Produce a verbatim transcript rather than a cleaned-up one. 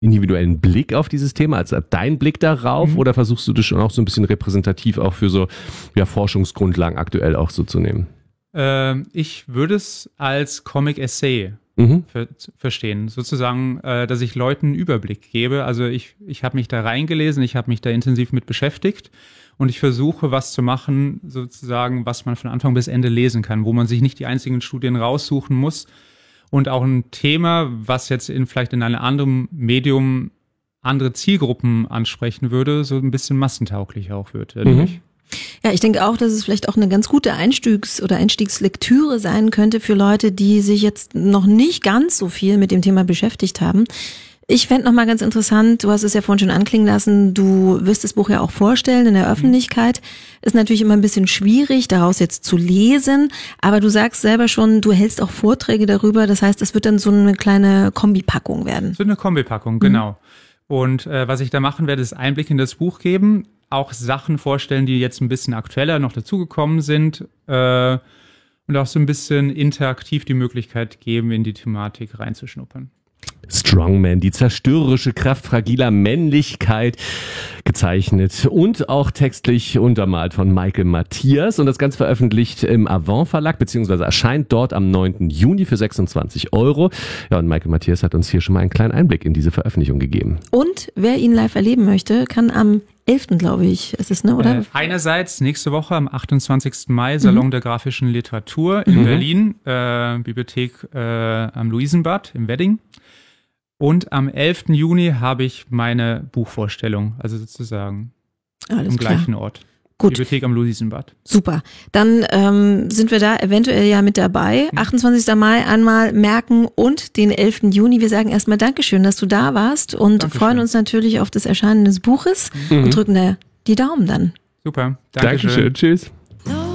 individuellen Blick auf dieses Thema, als dein Blick darauf, mhm. oder versuchst du das schon auch so ein bisschen repräsentativ auch für so ja, Forschungsgrundlagen aktuell auch so zu nehmen? Ähm, ich würde es als Comic-Essay mhm. ver- verstehen. Sozusagen, äh, dass ich Leuten einen Überblick gebe. Also ich, ich habe mich da reingelesen, ich habe mich da intensiv mit beschäftigt und ich versuche, was zu machen, sozusagen, was man von Anfang bis Ende lesen kann, wo man sich nicht die einzigen Studien raussuchen muss. Und auch ein Thema, was jetzt in vielleicht in einem anderen Medium andere Zielgruppen ansprechen würde, so ein bisschen massentauglich auch wird. Mhm. Ja, ich denke auch, dass es vielleicht auch eine ganz gute Einstiegs- oder Einstiegslektüre sein könnte für Leute, die sich jetzt noch nicht ganz so viel mit dem Thema beschäftigt haben. Ich fände noch mal ganz interessant, du hast es ja vorhin schon anklingen lassen, du wirst das Buch ja auch vorstellen in der Öffentlichkeit. Ist natürlich immer ein bisschen schwierig, daraus jetzt zu lesen, aber du sagst selber schon, du hältst auch Vorträge darüber, das heißt, es wird dann so eine kleine Kombipackung werden. So eine Kombipackung, genau. Mhm. Und äh, was ich da machen werde, ist Einblick in das Buch geben, auch Sachen vorstellen, die jetzt ein bisschen aktueller noch dazugekommen sind, äh, und auch so ein bisschen interaktiv die Möglichkeit geben, in die Thematik reinzuschnuppern. Strongman, die zerstörerische Kraft fragiler Männlichkeit, gezeichnet und auch textlich untermalt von Michael Matthias, und das Ganze veröffentlicht im Avant Verlag, beziehungsweise erscheint dort am neunten Juni für sechsundzwanzig Euro. Ja, und Michael Matthias hat uns hier schon mal einen kleinen Einblick in diese Veröffentlichung gegeben. Und wer ihn live erleben möchte, kann am elften, glaube ich, ist es, ne, oder? Äh, einerseits nächste Woche am achtundzwanzigsten Mai Salon mhm. der grafischen Literatur in mhm. Berlin, äh, Bibliothek äh, am Luisenbad im Wedding. Und am elften Juni habe ich meine Buchvorstellung, also sozusagen Alles am klar. gleichen Ort. Gut. Bibliothek am Luisenbad. Super. Dann ähm, sind wir da eventuell ja mit dabei. Mhm. achtundzwanzigsten Mai einmal merken und den elften Juni. Wir sagen erstmal Dankeschön, dass du da warst und Dankeschön. Freuen uns natürlich auf das Erscheinen des Buches mhm. und drücken da die Daumen dann. Super. Dankeschön. Dankeschön. Tschüss.